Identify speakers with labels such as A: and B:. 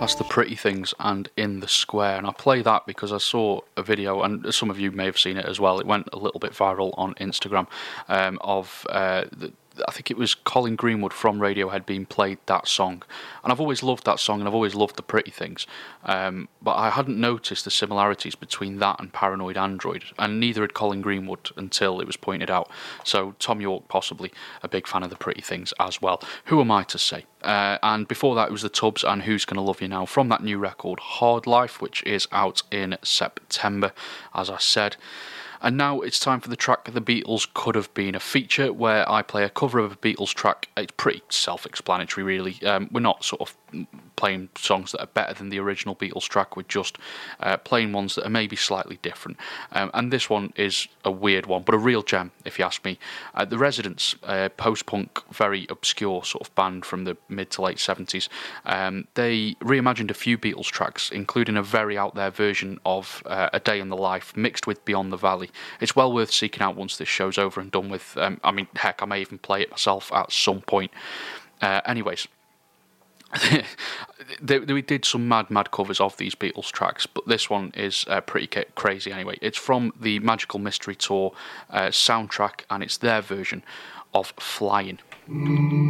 A: That's The Pretty Things and In the Square. And I play that because I saw a video, and some of you may have seen it as well. It went a little bit viral on Instagram I think it was Colin Greenwood from Radiohead being played that song. And I've always loved that song and I've always loved The Pretty Things. But I hadn't noticed the similarities between that and Paranoid Android, and neither had Colin Greenwood until it was pointed out. So Tom York, possibly a big fan of The Pretty Things as well. Who am I to say? And before that, it was The Tubbs and Who's Gonna Love You Now from that new record, Hard Life, which is out in September, as I said. And now it's time for the track The Beatles Could Have Been, a feature where I play a cover of a Beatles track. It's pretty self-explanatory, really. We're not sort of playing songs that are better than the original Beatles track, we're just playing ones that are maybe slightly different. And this one is a weird one, but a real gem, if you ask me. The Residents, post-punk, very obscure sort of band from the mid to late 70s, they reimagined a few Beatles tracks, including a very out-there version of A Day in the Life, mixed with Beyond the Valley. It's well worth seeking out once this show's over and done with. Heck, I may even play it myself at some point. Anyways, we did some mad covers of these Beatles tracks, but this one is pretty crazy anyway. It's from the Magical Mystery Tour soundtrack, and it's their version of Flying.